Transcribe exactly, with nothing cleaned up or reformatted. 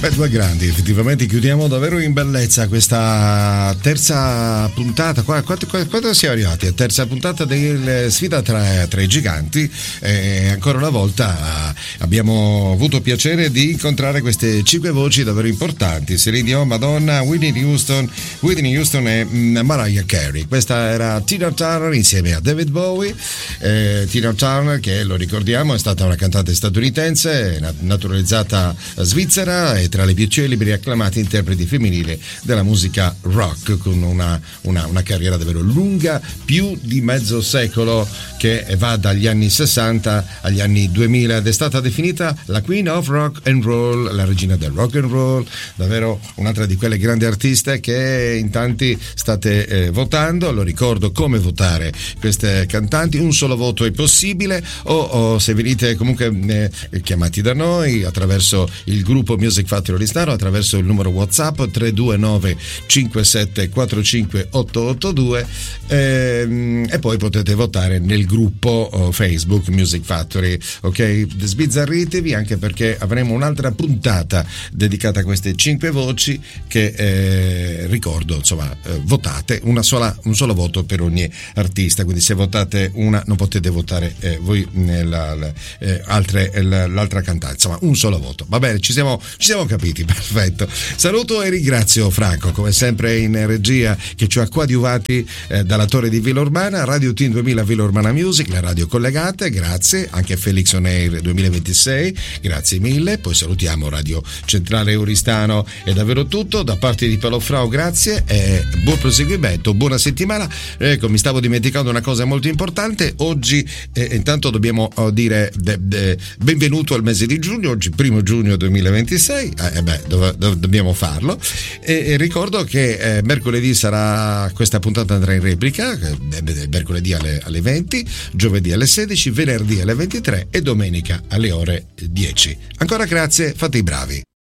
Beh, due grandi, effettivamente chiudiamo davvero in bellezza questa terza puntata. Quanto, quanto siamo arrivati? A terza puntata della sfida tra, tra i giganti. E ancora una volta abbiamo avuto piacere di incontrare queste cinque voci davvero importanti: Celine Dion, Madonna, Whitney Houston, Whitney Houston e Mariah Carey. Questa era Tina Turner insieme a David Bowie. Eh, Tina Turner, che lo ricordiamo, è stata una cantante statunitense naturalizzata svizzera e tra le più celebri e acclamate interpreti femminili della musica rock, con una, una, una carriera davvero lunga, più di mezzo secolo, che va dagli anni sessanta agli anni duemila, ed è stata definita la Queen of Rock and Roll, la regina del rock and roll, davvero un'altra di quelle grandi artiste che in tanti state eh, votando. Lo ricordo come votare queste cantanti: un solo voto è possibile, o, o se venite comunque eh, chiamati da noi attraverso il gruppo Music Factory Oristano, attraverso il numero WhatsApp tre due nove cinque sette quattro cinque otto otto due, ehm, e poi potete votare nel gruppo oh, Facebook Music Factory. Ok, sbizzarritevi, anche perché avremo un'altra puntata dedicata a queste cinque voci che eh, ricordo, insomma, eh, votate una sola, un solo voto per ogni artista, quindi se votate una non potete votare eh, voi nella, la, eh, altre, la, l'altra cantante, insomma un solo voto. Va bene, ci siamo, ci siamo capiti, perfetto. Saluto e ringrazio Franco, come sempre in regia, che ci ha coadiuvati eh, dalla torre di Villa Urbana, Radio Team duemila Villa Urbana Music, le radio collegate, grazie, anche Felix On Air duemilaventisei, grazie mille. Poi salutiamo Radio Centrale Oristano. È davvero tutto da parte di Paolo Frau, grazie e buon proseguimento, buona settimana. Ecco, mi stavo dimenticando una cosa molto importante oggi, eh, intanto dobbiamo oh, dire de, de, benvenuto al mese di giugno, oggi primo giugno duemilaventisei, eh, beh, dov, dov, dobbiamo farlo, e, e ricordo che eh, mercoledì sarà, questa puntata andrà in replica, eh, mercoledì alle, alle venti, giovedì alle sedici, venerdì alle ventitré e domenica alle ore dieci. Ancora grazie, fate i bravi.